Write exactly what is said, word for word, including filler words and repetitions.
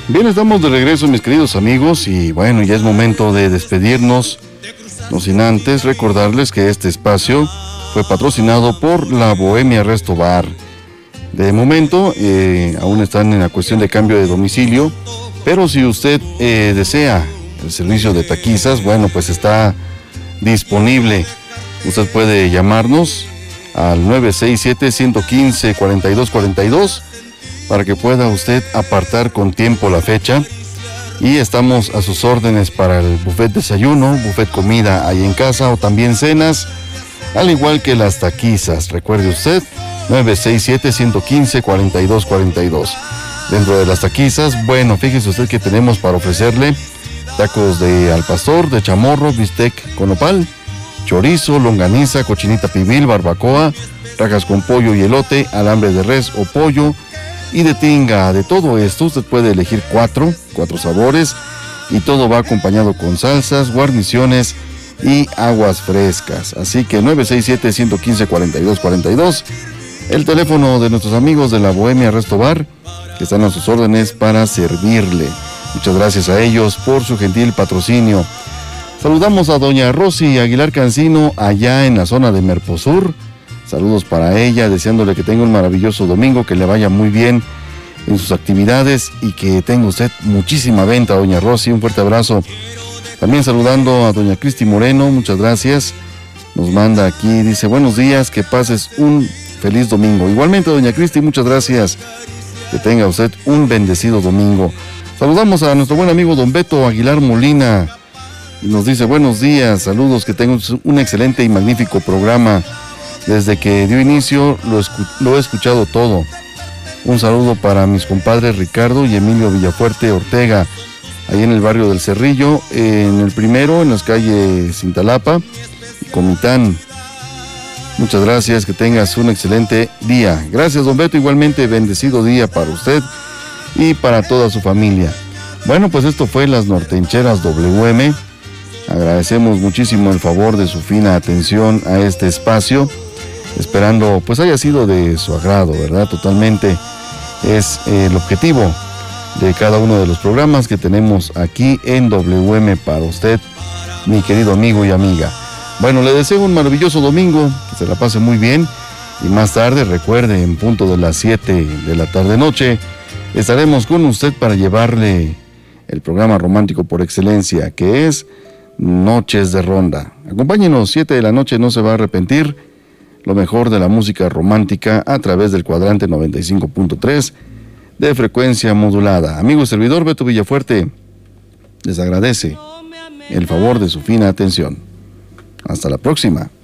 Bien, estamos de regreso, mis queridos amigos, y bueno, ya es momento de despedirnos, no sin antes recordarles que este espacio fue patrocinado por la Bohemia Resto Bar. De momento, eh, aún están en la cuestión de cambio de domicilio, pero si usted eh, desea el servicio de taquizas, bueno, pues está disponible. Usted puede llamarnos al nueve seis siete, uno uno cinco, cuatro dos cuatro dos para que pueda usted apartar con tiempo la fecha, y estamos a sus órdenes para el buffet desayuno, buffet comida ahí en casa o también cenas, al igual que las taquizas. Recuerde usted, nueve seis siete, uno uno cinco, cuatro dos cuatro dos. Dentro de las taquizas, bueno, fíjese usted que tenemos para ofrecerle tacos de al pastor, de chamorro, bistec con nopal, chorizo, longaniza, cochinita pibil, barbacoa, rajas con pollo y elote, alambre de res o pollo y de tinga. De todo esto usted puede elegir cuatro, cuatro sabores, y todo va acompañado con salsas, guarniciones y aguas frescas. Así que nueve seis siete, uno uno cinco, cuatro dos cuatro dos, el teléfono de nuestros amigos de la Bohemia Resto Bar, que están a sus órdenes para servirle. Muchas gracias a ellos por su gentil patrocinio. Saludamos a doña Rosy Aguilar Cancino, allá en la zona de Merposur. Saludos para ella, deseándole que tenga un maravilloso domingo, que le vaya muy bien en sus actividades y que tenga usted muchísima venta, doña Rosy. Un fuerte abrazo. También saludando a doña Cristi Moreno, muchas gracias. Nos manda aquí, dice, buenos días, que pases un feliz domingo. Igualmente, doña Cristi, muchas gracias. Que tenga usted un bendecido domingo. Saludamos a nuestro buen amigo don Beto Aguilar Molina, y nos dice, buenos días, saludos, que tenga un excelente y magnífico programa. Desde que dio inicio lo, escu- lo he escuchado todo. Un saludo para mis compadres Ricardo y Emilio Villafuerte Ortega, ahí en el barrio del Cerrillo, en el primero, en las calles Cintalapa y Comitán. Muchas gracias, que tengas un excelente día. Gracias, don Beto, igualmente bendecido día para usted y para toda su familia. Bueno, pues esto fue Las Nortencheras W M. Agradecemos muchísimo el favor de su fina atención a este espacio, esperando pues haya sido de su agrado, ¿verdad? Totalmente es eh, el objetivo de cada uno de los programas que tenemos aquí en W M para usted, mi querido amigo y amiga. Bueno, le deseo un maravilloso domingo, que se la pase muy bien, y más tarde, recuerde, en punto de las siete de la tarde-noche, estaremos con usted para llevarle el programa romántico por excelencia, que es Noches de Ronda. Acompáñenos, siete de la noche, no se va a arrepentir. Lo mejor de la música romántica a través del cuadrante noventa y cinco punto tres de frecuencia modulada. Amigo y servidor Beto Villafuerte les agradece el favor de su fina atención. Hasta la próxima.